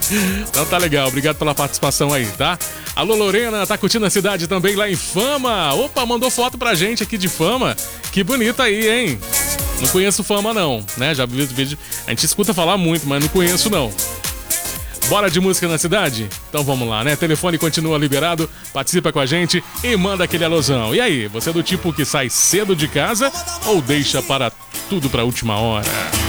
Então tá legal, obrigado pela participação aí, tá? Alô, Lorena, tá curtindo a cidade também lá em Fama? Opa, mandou foto pra gente aqui de Fama. Que bonita aí, hein? Não conheço Fama não, né? Já vi o vídeo. A gente escuta falar muito, mas não conheço não. Bora de música na cidade? Então vamos lá, né? Telefone continua liberado, participa com a gente e manda aquele alusão. E aí, você é do tipo que sai cedo de casa ou deixa para tudo pra última hora?